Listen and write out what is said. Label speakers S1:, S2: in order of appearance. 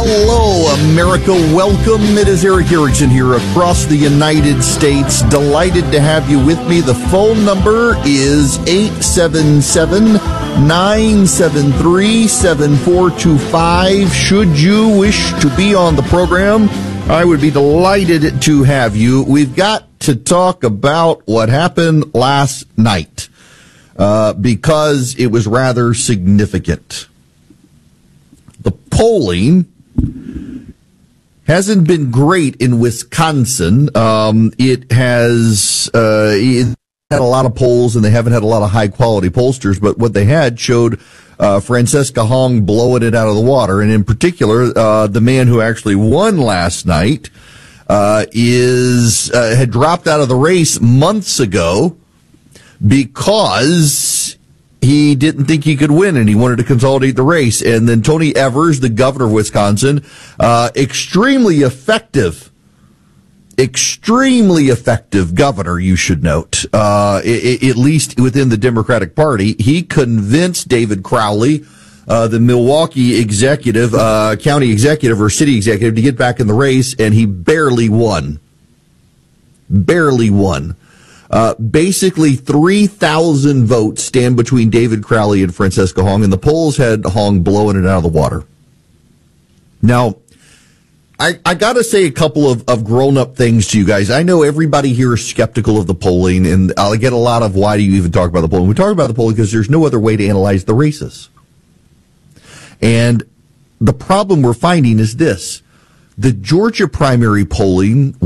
S1: Hello, America. Welcome. It is Erick Erickson here across the United States. Delighted to have you with me. The phone number is 877-973-7425. Should you wish to be on the program, I would be delighted to have you. We've got to talk about what happened last night because it was rather significant. The polling hasn't been great in Wisconsin. It has had a lot of polls, and they haven't had a lot of high-quality pollsters, but what they had showed Francesca Hong blowing it out of the water, and in particular, the man who actually won last night had dropped out of the race months ago because he didn't think he could win, and he wanted to consolidate the race. And then Tony Evers, the governor of Wisconsin, extremely effective governor, you should note, at least within the Democratic Party. He convinced David Crowley, the Milwaukee executive, county executive or city executive, to get back in the race, and he barely won. Basically 3,000 votes stand between David Crowley and Francesca Hong, and the polls had Hong blowing it out of the water. Now, I got to say a couple of grown-up things to you guys. I know everybody here is skeptical of the polling, and I'll get a lot of why do you even talk about the polling. We talk about the polling because there's no other way to analyze the races. And the problem we're finding is this. The Georgia primary polling